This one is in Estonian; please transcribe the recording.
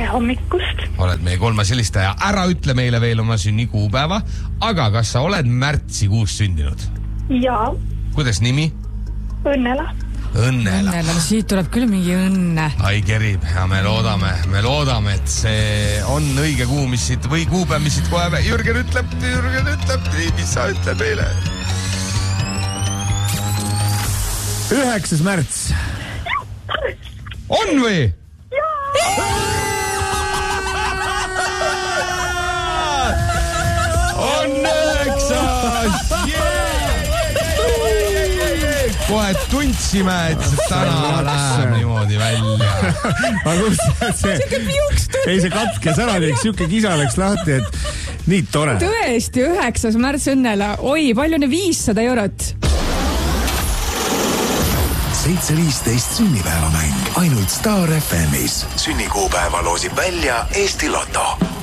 hommikust. Oled meie 3. helistaja. Ära ütle meile veel oma sünnikuupäeva, aga kas sa oled märtsikuus sündinud? Jaa. Kuidas nimi? Õnnela. Õnnela. No siit tuleb küll mingi õnne. Ai kerib ja me loodame, et see on õige kuu, mis siit või kuupäev, mis siit kohe Jürgen ütleb, mis sa ütleb meile? 9. märts. On või? On 9! Kohe tundsime, et täna läheb niimoodi välja. Aga kus see katkes ära, siuke kisa läks lahti, et nii tore. Tõesti, 9. märts Õnnela. Oi, palju on 500 eurot? 7.15 sünnipäevamäng ainult Star FM'is. Sünnikuupäeva loosib välja Eesti Loto.